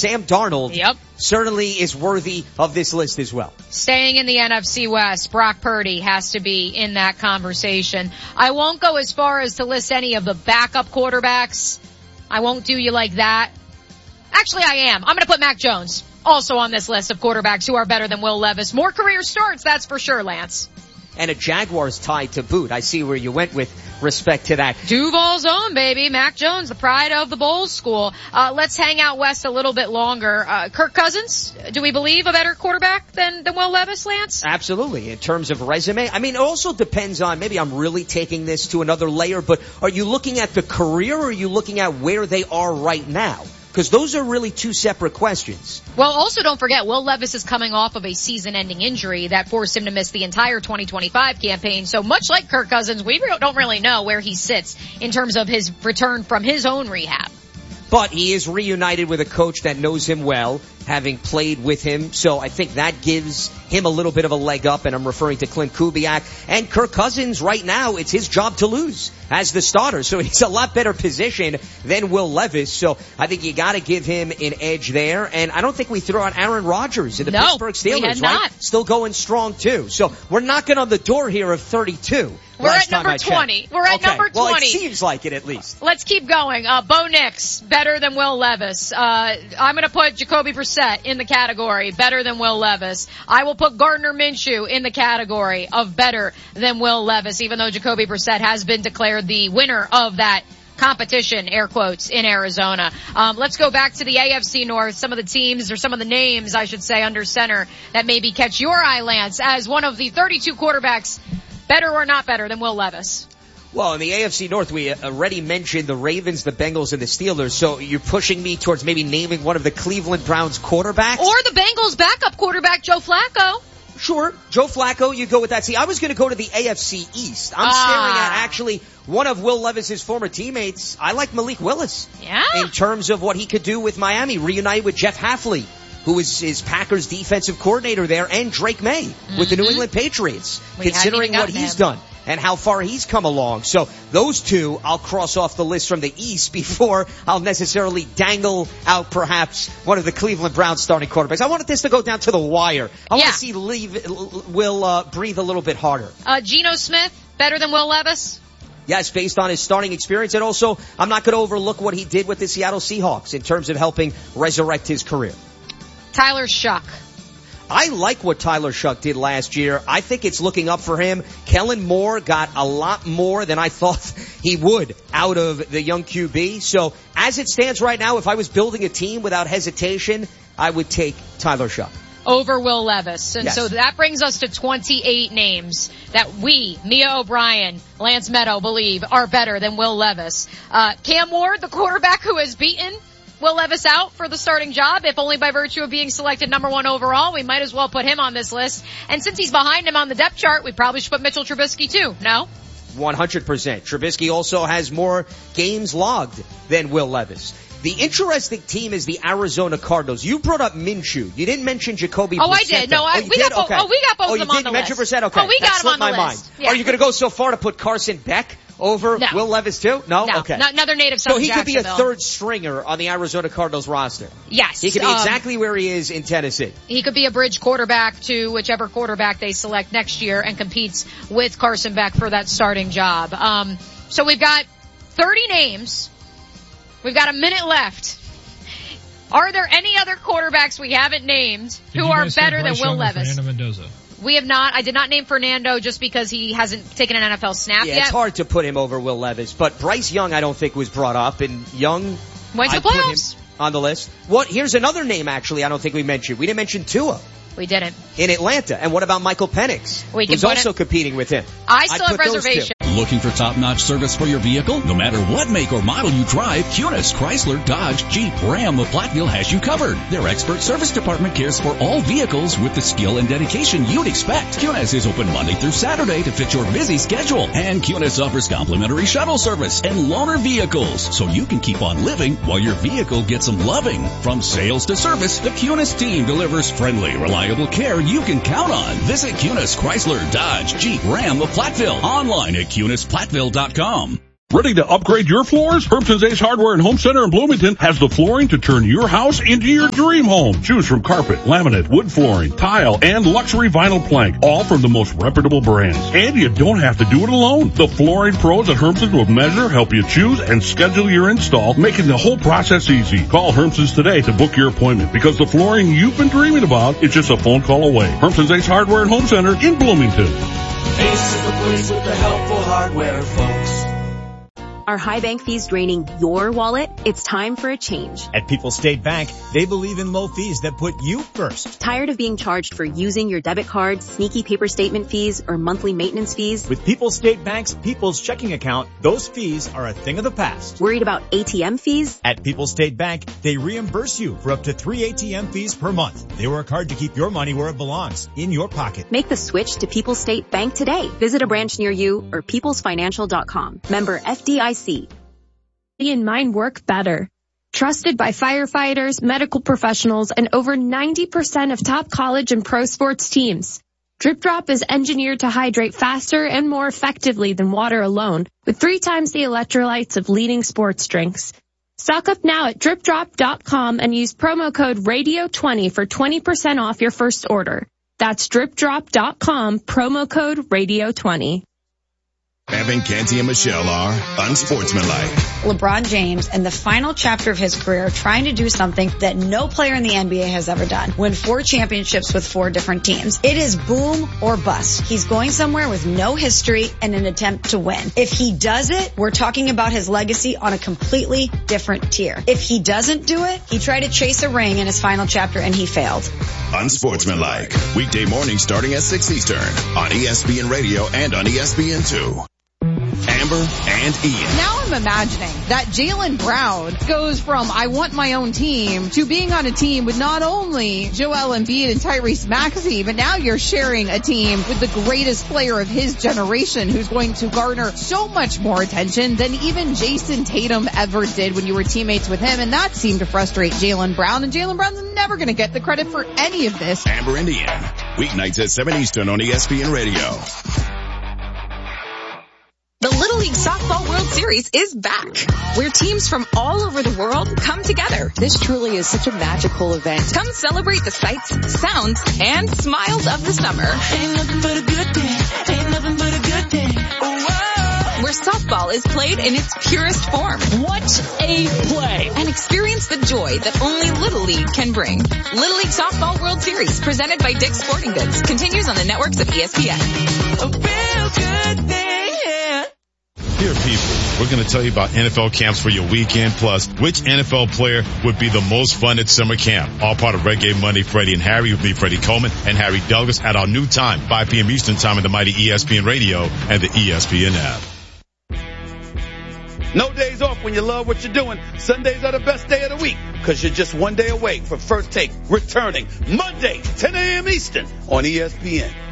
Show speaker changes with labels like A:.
A: Sam Darnold
B: Yep.
A: certainly is worthy of this list as well.
B: Staying in the NFC West, Brock Purdy has to be in that conversation. I won't go as far as to list any of the backup quarterbacks. I won't do you like that. Actually, I am. I'm going to put Mac Jones also on this list of quarterbacks who are better than Will Levis. More career starts, that's for sure, Lance.
A: And a Jaguars tie to boot. I see where you went with respect to that.
B: Duval's own, baby. Mac Jones, the pride of the Bowles school. Let's hang out west a little bit longer. Kirk Cousins, do we believe a better quarterback than Will Levis, Lance?
A: Absolutely. In terms of resume, I mean, it also depends on, maybe I'm really taking this to another layer, but are you looking at the career or are you looking at where they are right now? Because those are really two separate questions.
B: Well, also don't forget, Will Levis is coming off of a season-ending injury that forced him to miss the entire 2025 campaign. So much like Kirk Cousins, we don't really know where he sits in terms of his return from his own rehab.
A: But he is reunited with a coach that knows him well, having played with him. So I think that gives him a little bit of a leg up, and I'm referring to Clint Kubiak. And Kirk Cousins, right now, it's his job to lose as the starter. So he's a lot better position than Will Levis. So I think you got to give him an edge there. And I don't think we threw out Aaron Rodgers in the Pittsburgh Steelers,
B: we had
A: right?
B: not.
A: Still going strong, too. So we're knocking on the door here of 32.
B: We're at number 20. We're at number 20.
A: Well, it seems like it at least.
B: Let's keep going. Bo Nix, better than Will Levis. I'm going to put Jacoby Brissett in the category, better than Will Levis. I will put Gardner Minshew in the category of better than Will Levis, even though Jacoby Brissett has been declared the winner of that competition, air quotes, in Arizona. Let's go back to the AFC North, some of the teams, or some of the names, I should say, under center that maybe catch your eye, Lance, as one of the 32 quarterbacks better or not better than Will Levis.
A: Well, in the AFC North, we already mentioned the Ravens, the Bengals, and the Steelers. So you're pushing me towards maybe naming one of the Cleveland Browns quarterbacks?
B: Or the Bengals backup quarterback, Joe Flacco.
A: Sure. Joe Flacco, you go with that. See, I was going to go to the AFC East. I'm staring at actually one of Will Levis's former teammates. I like Malik Willis.
B: Yeah.
A: In terms of what he could do with Miami, reunited with Jeff Hafley, who is his Packers defensive coordinator there, and Drake May with the New England Patriots, considering what he's done and how far he's come along. So those two I'll cross off the list from the East before I'll necessarily dangle out perhaps one of the Cleveland Browns starting quarterbacks. I wanted this to go down to the wire. I want to see Will breathe a little bit harder.
B: Geno Smith, better than Will Levis?
A: Yes, based on his starting experience. And also, I'm not going to overlook what he did with the Seattle Seahawks in terms of helping resurrect his career.
B: Tyler Shuck.
A: I like what Tyler Shuck did last year. I think it's looking up for him. Kellen Moore got a lot more than I thought he would out of the young QB. So as it stands right now, if I was building a team without hesitation, I would take Tyler Shuck
B: over Will Levis. And
A: yes.
B: So that brings us to 28 names that we, Mia O'Brien, Lance Meadow, believe are better than Will Levis. Cam Ward, the quarterback who has beaten Will Levis out for the starting job, if only by virtue of being selected number 1 overall. We might as well put him on this list. And since he's behind him on the depth chart, we probably should put Mitchell Trubisky too, no?
A: 100%. Trubisky also has more games logged than Will Levis. The interesting team is the Arizona Cardinals. You brought up Minshew. You didn't mention Jacoby Brissett.
B: Oh, I did. No, we got both of them on the list.
A: You did mention Brissett? Okay.
B: Oh, we got him on the list.
A: Mind.
B: Yeah.
A: Are you going to go so far to put Carson Beck over Will Levis too? No? Okay.
B: Another native son.
A: So he could be a third stringer on the Arizona Cardinals roster.
B: Yes.
A: He could be exactly where he is in Tennessee.
B: He could be a bridge quarterback to whichever quarterback they select next year and competes with Carson Beck for that starting job. So we've got 30 names. We've got a minute left. Are there any other quarterbacks we haven't named who are better than Will Levis?
C: Fernando Mendoza?
B: We have not. I did not name Fernando just because he hasn't taken an NFL snap yet.
A: Yeah, it's hard to put him over Will Levis, but Bryce Young I don't think was brought up, and Young
B: went to the playoffs.
A: Put him on the list. Here's another name actually I don't think we mentioned. We didn't mention Tua.
B: We didn't.
A: In Atlanta. And what about Michael Penix? Who's also competing with him.
B: I still have reservations.
D: Looking for top-notch service for your vehicle? No matter what make or model you drive, Kunis, Chrysler, Dodge, Jeep, Ram of Platteville has you covered. Their expert service department cares for all vehicles with the skill and dedication you'd expect. Kunis is open Monday through Saturday to fit your busy schedule. And Kunis offers complimentary shuttle service and loaner vehicles, so you can keep on living while your vehicle gets some loving. From sales to service, the Kunis team delivers friendly, reliable care you can count on. Visit Kunis, Chrysler, Dodge, Jeep, Ram of Platteville. Online at KunisPlattville.com.
C: Ready to upgrade your floors? Hermson's Ace Hardware and Home Center in Bloomington has the flooring to turn your house into your dream home. Choose from carpet, laminate, wood flooring, tile, and luxury vinyl plank, all from the most reputable brands. And you don't have to do it alone. The flooring pros at Hermson's will measure, help you choose, and schedule your install, making the whole process easy. Call Hermson's today to book your appointment, because the flooring you've been dreaming about is just a phone call away. Hermson's Ace Hardware and Home Center in Bloomington.
E: Ace is the place with the helpful hardware, folks.
F: Are high bank fees draining your wallet? It's time for a change.
G: At People's State Bank, they believe in low fees that put you first.
F: Tired of being charged for using your debit card, sneaky paper statement fees, or monthly maintenance fees?
G: With People's State Bank's People's Checking Account, those fees are a thing of the past.
F: Worried about ATM fees?
G: At People's State Bank, they reimburse you for up to 3 ATM fees per month. They work hard to keep your money where it belongs, in your pocket.
F: Make the switch to People's State Bank today. Visit a branch near you or peoplesfinancial.com. Member FDIC.
H: And mine work better. Trusted by firefighters, medical professionals, and over 90% of top college and pro sports teams. Drip Drop is engineered to hydrate faster and more effectively than water alone, with 3 times the electrolytes of leading sports drinks. Stock up now at dripdrop.com and use promo code RADIO20 for 20% off your first order. That's dripdrop.com, promo code RADIO20.
I: Evan, Canty, and Michelle are unsportsmanlike.
J: LeBron James, in the final chapter of his career, trying to do something that no player in the NBA has ever done. Win 4 championships with 4 different teams. It is boom or bust. He's going somewhere with no history and an attempt to win. If he does it, we're talking about his legacy on a completely different tier. If he doesn't do it, he tried to chase a ring in his final chapter and he failed.
I: Unsportsmanlike. Weekday mornings starting at 6 Eastern on ESPN Radio and on ESPN2. Amber and Ian.
K: Now I'm imagining that Jaylen Brown goes from I want my own team to being on a team with not only Joel Embiid and Tyrese Maxey, but now you're sharing a team with the greatest player of his generation who's going to garner so much more attention than even Jason Tatum ever did when you were teammates with him. And that seemed to frustrate Jaylen Brown. And Jaylen Brown's never going to get the credit for any of this.
I: Amber and Ian. Weeknights at 7 Eastern on ESPN Radio.
L: The Little League Softball World Series is back, where teams from all over the world come together.
M: This truly is such a magical event.
L: Come celebrate the sights, sounds, and smiles of the summer.
E: Ain't nothing but a good day. Ain't nothing but a good day.
L: Whoa! Where softball is played in its purest form.
M: What a play!
L: And experience the joy that only Little League can bring. Little League Softball World Series, presented by Dick's Sporting Goods, continues on the networks of ESPN.
E: A real good day, yeah.
N: Dear people, we're going to tell you about NFL camps for your weekend, plus which NFL player would be the most fun at summer camp. All part of Reggae Monday. Freddie and Harry with me, Freddie Coleman and Harry Douglas at our new time, 5 p.m. Eastern time on the mighty ESPN Radio and the ESPN app.
O: No days off when you love what you're doing. Sundays are the best day of the week because you're just one day away from First Take returning Monday, 10 a.m. Eastern on ESPN.